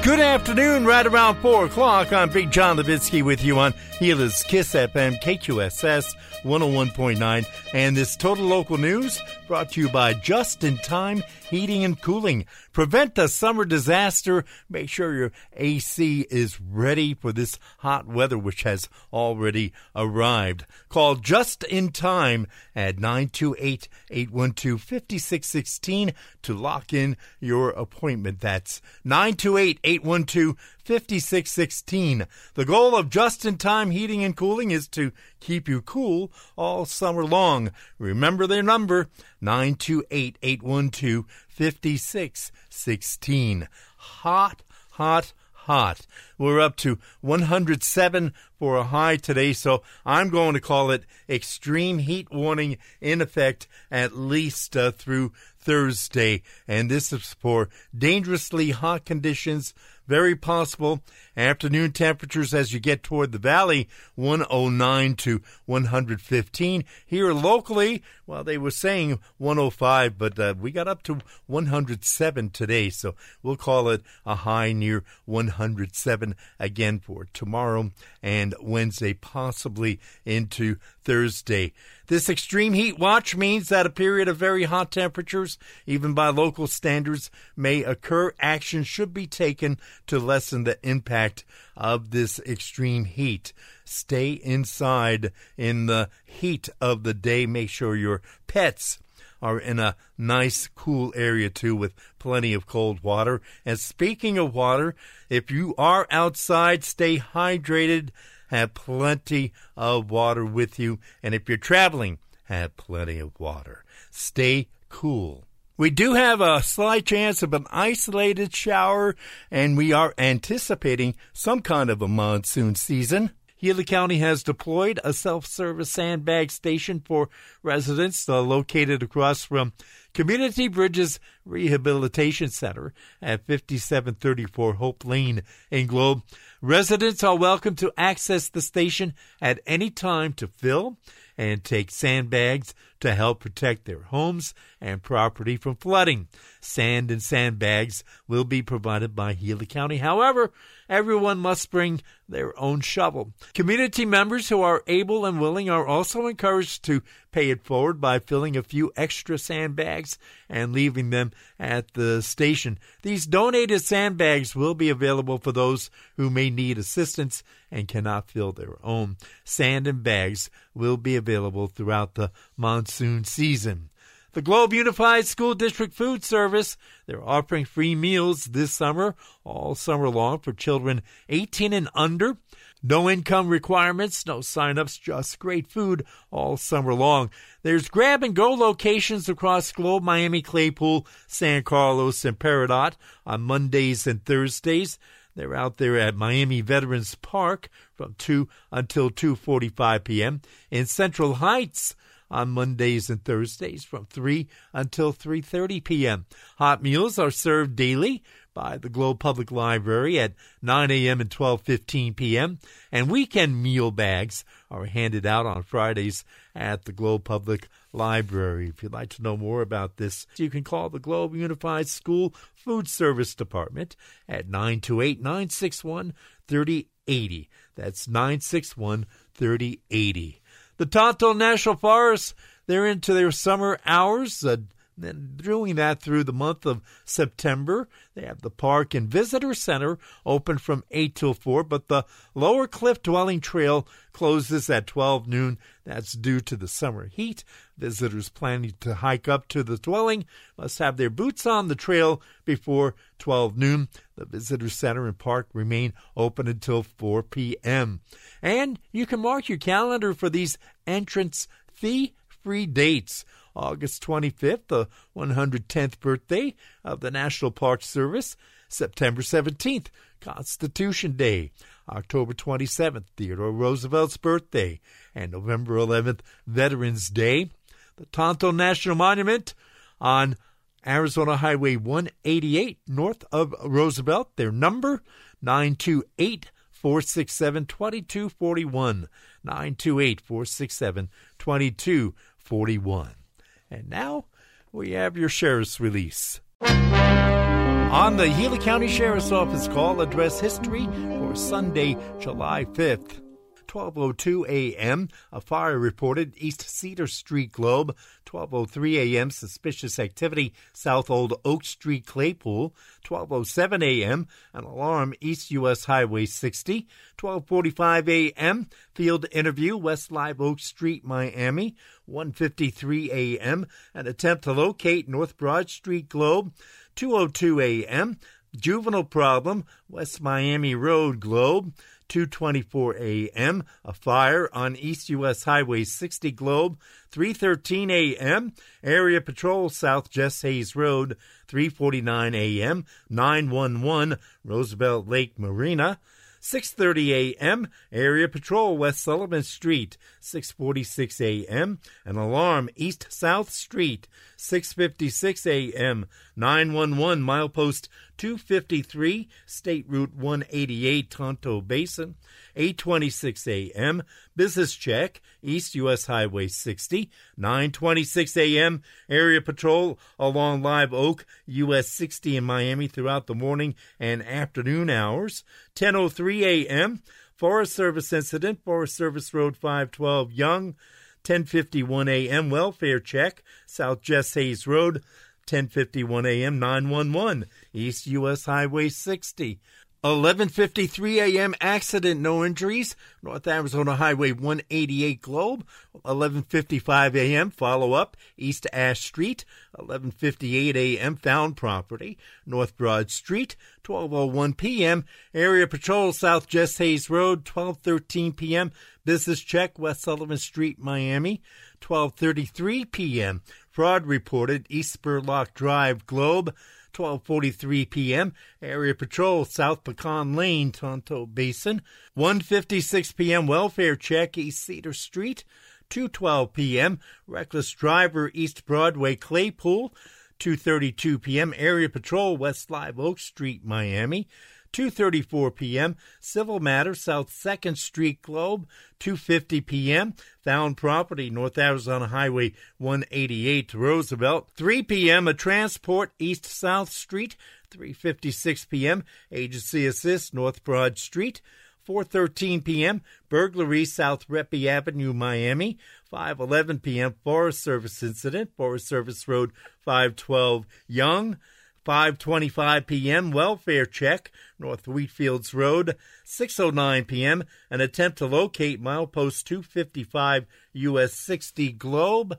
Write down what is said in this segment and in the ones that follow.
Good afternoon, right around 4 o'clock. I'm Big John Levitsky with you on Gila's Kiss FM, KQSS 101.9. And this Total Local News brought to you by Just in Time Heating and Cooling. Prevent a summer disaster. Make sure your AC is ready for this hot weather, which has already arrived. Call Just in Time at 928-812-5616 to lock in your appointment. That's 928-812-5616. The goal of Just-in-Time Heating and Cooling is to keep you cool all summer long. Remember their number, 928-812-5616. Hot, hot, hot. We're up to 107 for a high today, so I'm going to call it extreme heat warning in effect at least through Thursday. And this is for dangerously hot conditions. Very possible afternoon temperatures as you get toward the valley, 109 to 115. Here locally, well, they were saying 105, but we got up to 107 today, so we'll call it a high near 107 again for tomorrow and Wednesday, possibly into Thursday. This extreme heat watch means that a period of very hot temperatures, even by local standards, may occur. Action should be taken to lessen the impact of this extreme heat. Stay inside in the heat of the day. Make sure your pets are in a nice, cool area, too, with plenty of cold water. And speaking of water, if you are outside, stay hydrated. Have plenty of water with you. And if you're traveling, have plenty of water. Stay cool. We do have a slight chance of an isolated shower, and we are anticipating some kind of a monsoon season. Gila County has deployed a self-service sandbag station for residents located across from Community Bridges Rehabilitation Center at 5734 Hope Lane in Globe. Residents are welcome to access the station at any time to fill and take sandbags to help protect their homes and property from flooding. Sand and sandbags will be provided by Gila County. However, everyone must bring their own shovel. Community members who are able and willing are also encouraged to pay it forward by filling a few extra sandbags and leaving them at the station. These donated sandbags will be available for those who may need assistance and cannot fill their own. Sand and bags will be available throughout the monsoon season. The Globe Unified School District Food Service, they're offering free meals this summer, all summer long for children 18 and under. No income requirements, no sign-ups, just great food all summer long. There's grab-and-go locations across Globe, Miami, Claypool, San Carlos, and Peridot on Mondays and Thursdays. They're out there at Miami Veterans Park from 2 until 2:45 p.m. in Central Heights on Mondays and Thursdays from 3 until 3:30 p.m. Hot meals are served daily by the Globe Public Library at 9 a.m. and 12:15 p.m. And weekend meal bags are handed out on Fridays at the Globe Public Library. If you'd like to know more about this, you can call the Globe Unified School Food Service Department at 928-961-3080. That's 961-3080. The Tonto National Forest, they're into their summer hours, doing that through the month of September. They have the Park and Visitor Center open from 8 till 4, but the Lower Cliff Dwelling Trail closes at 12 noon. That's due to the summer heat. Visitors planning to hike up to the dwelling must have their boots on the trail before 12 noon. The Visitor Center and Park remain open until 4 p.m. And you can mark your calendar for these entrance fee-free dates. August 25th, the 110th birthday of the National Park Service. September 17th, Constitution Day. October 27th, Theodore Roosevelt's birthday. And November 11th, Veterans Day. The Tonto National Monument on Arizona Highway 188 north of Roosevelt. Their number, 928-467-2241. 928-467-2241. And now we have your sheriff's release. On the Healy County Sheriff's Office call, address history for Sunday, July 5th. 12:02 a.m., a fire reported East Cedar Street, Globe. 12:03 a.m., suspicious activity South Old Oak Street, Claypool. 12:07 a.m., an alarm East U.S. Highway 60. 12:45 a.m., field interview West Live Oak Street, Miami. 1:53 a.m., an attempt to locate North Broad Street, Globe. 2:02 a.m., juvenile problem West Miami Road, Globe. 2:24 a.m., a fire on East U.S. Highway 60, Globe. 3:13 a.m., area patrol South Jess Hayes Road. 3:49 a.m., 911 Roosevelt Lake Marina. 6:30 a.m., area patrol West Sullivan Street. 6:46 a.m., an alarm East South Street. 6:56 a.m., 911 milepost 253, State Route 188, Tonto Basin. 8:26 a.m., business check East U.S. Highway 60. 9:26 a.m., area patrol along Live Oak, U.S. 60 in Miami throughout the morning and afternoon hours. 10:03 a.m., Forest Service incident, Forest Service Road 512, Young. 10:51 a.m., welfare check, South Jess Hayes Road. 10:51 a.m., 911, East U.S. Highway 60. 11:53 a.m., accident, no injuries, North Arizona Highway 188, Globe. 11:55 a.m., follow-up, East Ash Street. 11:58 a.m., found property, North Broad Street. 12:01 p.m., area patrol, South Jess Hayes Road. 12:13 p.m., business check, West Sullivan Street, Miami. 12:33 p.m., fraud reported, East Spurlock Drive, Globe. 12:43 p.m., area patrol, South Pecan Lane, Tonto Basin. 1:56 p.m., welfare check, East Cedar Street. 2:12 p.m., reckless driver, East Broadway, Claypool. 2:32 p.m., area patrol, West Live Oak Street, Miami. 2:34 p.m., civil matter, South 2nd Street, Globe. 2:50 p.m., found property, North Arizona Highway 188 to Roosevelt. 3 p.m., a transport, East South Street. 3:56 p.m., agency assist, North Broad Street. 4:13 p.m., burglary, South Reppy Avenue, Miami. 5:11 p.m., Forest Service incident, Forest Service Road 512, Young. 5:25 p.m., welfare check, North Wheatfields Road. 6:09 p.m., an attempt to locate milepost 255 U.S. 60, Globe.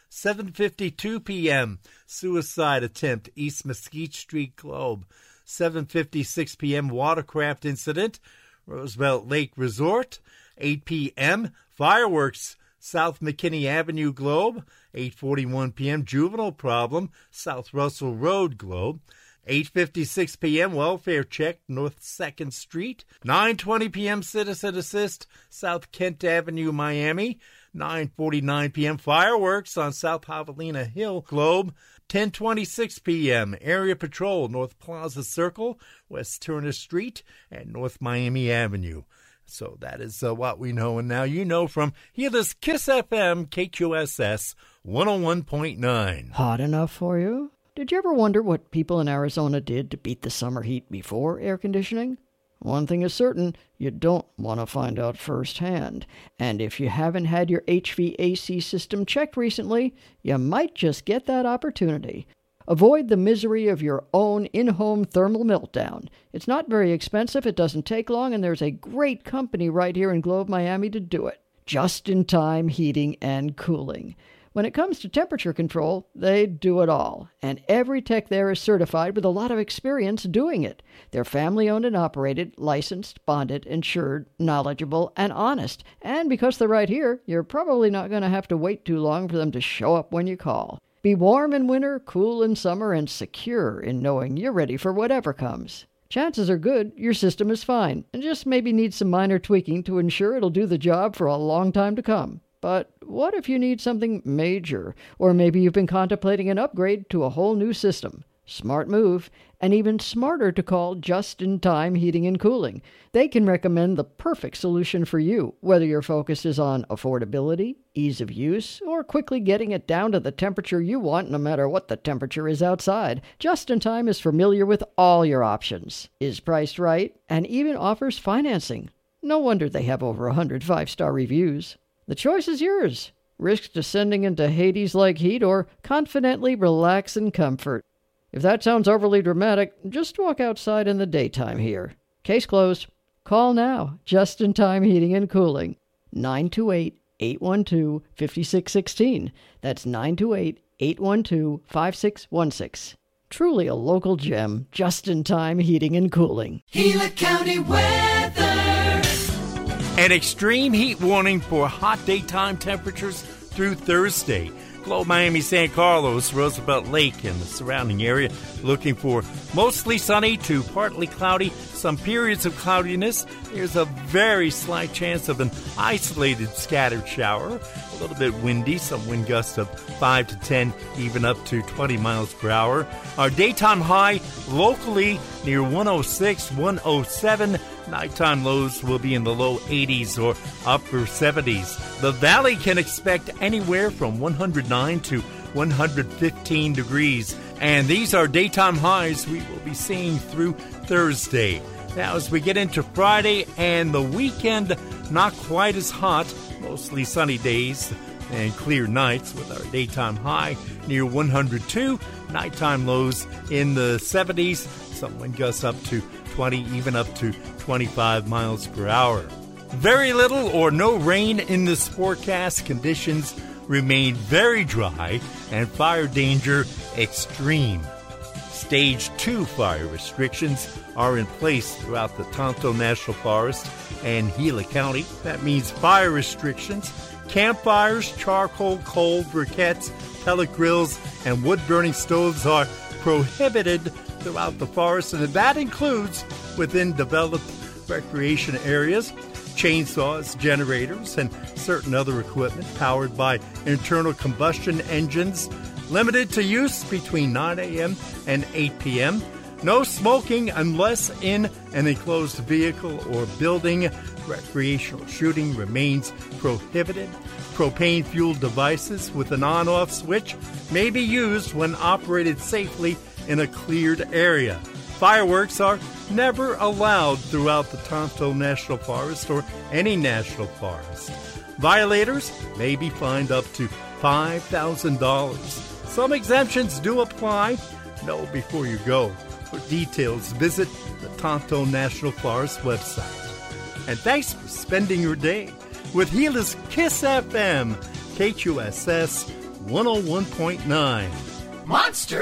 7:52 p.m., suicide attempt, East Mesquite Street, Globe. 7:56 p.m., watercraft incident, Roosevelt Lake Resort. 8 p.m., fireworks, South McKinney Avenue, Globe. 8:41 p.m., juvenile problem, South Russell Road, Globe. 8:56 p.m., welfare check, North 2nd Street. 9:20 p.m., citizen assist, South Kent Avenue, Miami. 9:49 p.m., fireworks on South Javelina Hill, Globe. 10:26 p.m., area patrol, North Plaza Circle, West Turner Street, and North Miami Avenue. So that is what we know. And now you know from here, this KISS FM, KQSS 101.9. Hot enough for you? Did you ever wonder what people in Arizona did to beat the summer heat before air conditioning? One thing is certain, you don't want to find out firsthand. And if you haven't had your HVAC system checked recently, you might just get that opportunity. Avoid the misery of your own in-home thermal meltdown. It's not very expensive, it doesn't take long, and there's a great company right here in Globe, Miami to do it. Just-in-time heating and cooling. When it comes to temperature control, they do it all, and every tech there is certified with a lot of experience doing it. They're family-owned and operated, licensed, bonded, insured, knowledgeable, and honest. And because they're right here, you're probably not going to have to wait too long for them to show up when you call. Be warm in winter, cool in summer, and secure in knowing you're ready for whatever comes. Chances are good your system is fine, and just maybe needs some minor tweaking to ensure it'll do the job for a long time to come. But what if you need something major? Or maybe you've been contemplating an upgrade to a whole new system? Smart move, and even smarter to call Just-in-Time Heating and Cooling. They can recommend the perfect solution for you, whether your focus is on affordability, ease of use, or quickly getting it down to the temperature you want no matter what the temperature is outside. Just-in-Time is familiar with all your options, is priced right, and even offers financing. No wonder they have over 100 5-star reviews. The choice is yours. Risk descending into Hades-like heat or confidently relax in comfort. If that sounds overly dramatic, just walk outside in the daytime here. Case closed. Call now. Just-in-Time Heating and Cooling. 928-812-5616. That's 928-812-5616. Truly a local gem. Just-in-Time Heating and Cooling. Gila County weather. An extreme heat warning for hot daytime temperatures through Thursday. Globe Miami, San Carlos, Roosevelt Lake, and the surrounding area looking for mostly sunny to partly cloudy, some periods of cloudiness. There's a very slight chance of an isolated scattered shower. A little bit windy, some wind gusts of 5 to 10, even up to 20 miles per hour. Our daytime high locally near 106, 107. Nighttime lows will be in the low 80s or upper 70s. The valley can expect anywhere from 109 to 115 degrees. And these are daytime highs we will be seeing through Thursday. Now, as we get into Friday and the weekend, not quite as hot, mostly sunny days and clear nights with our daytime high near 102, nighttime lows in the 70s, some wind gusts up to 20, even up to 25 miles per hour. Very little or no rain in this forecast. Conditions remain very dry and fire danger extreme. Stage 2 fire restrictions are in place throughout the Tonto National Forest and Gila County. That means fire restrictions, campfires, charcoal, coal briquettes, pellet grills, and wood-burning stoves are prohibited throughout the forest, and that includes within developed recreation areas, chainsaws, generators, and certain other equipment powered by internal combustion engines, limited to use between 9 a.m. and 8 p.m. No smoking unless in an enclosed vehicle or building. Recreational shooting remains prohibited. Propane-fueled devices with an on-off switch may be used when operated safely in a cleared area. Fireworks are never allowed throughout the Tonto National Forest or any national forest. Violators may be fined up to $5,000. Some exemptions do apply. Know before you go. For details, visit the Tonto National Forest website. And thanks for spending your day with Gila's Kiss FM, KQSS 101.9. Monster